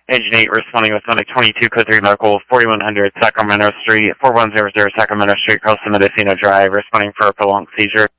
Agent 8 responding with Medic 22 Code 3 Medical, 4100 Sacramento Street, 4100 Sacramento Street, across the Mendocino Drive, responding for a prolonged seizure.